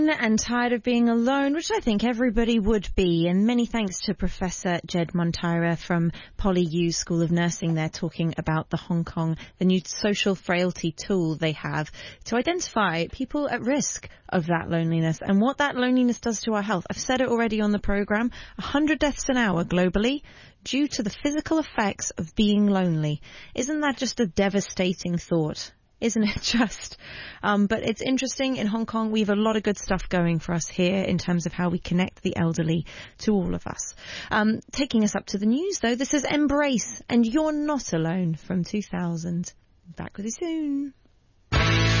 And tired of being alone, which I think everybody would be. And many thanks to Professor Jed Monteiro from PolyU School of Nursing there, talking about the new social frailty tool they have to identify people at risk of that loneliness and what that loneliness does to our health. I've said it already on the programme, 100 deaths an hour globally due to the physical effects of being lonely. Isn't that just a devastating thought? Isn't it just? But it's interesting. In Hong Kong, we have a lot of good stuff going for us here in terms of how we connect the elderly to all of us. Taking us up to the news, though, this is Embrace and You're Not Alone from 2000. Back with you soon.